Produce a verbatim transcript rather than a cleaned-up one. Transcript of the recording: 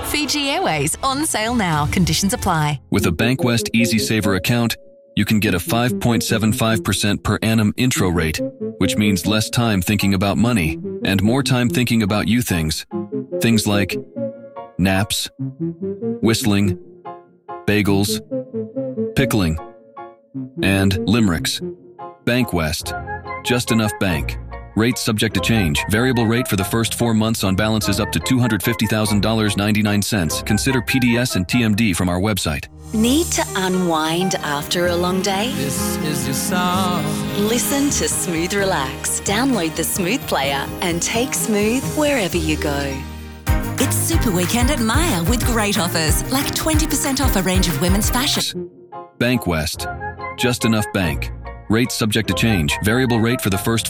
Fiji Airways on sale now. Conditions apply. With a Bankwest Easy Saver account, you can get a five point seven five percent per annum intro rate, which means less time thinking about money and more time thinking about you things. Things like naps, whistling, bagels, pickling, and limericks. Bankwest. Just enough bank. Rates subject to change. Variable rate for the first four months on balances up to two hundred fifty thousand dollars and ninety-nine cents. Consider P D S and T M D from our website. Need to unwind after a long day? This is your song. Listen to Smooth Relax. Download the Smooth player and take Smooth wherever you go. It's Super Weekend at Myer with great offers, like twenty percent off a range of women's fashion. Bankwest. Just enough bank. Rates subject to change. Variable rate for the first